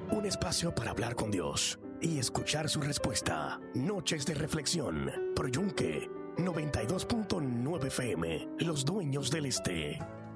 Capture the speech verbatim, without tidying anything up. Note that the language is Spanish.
Un espacio para hablar con Dios y escuchar su respuesta. Noches de reflexión por Yunque noventa y dos punto nueve F M, Los Dueños del Este.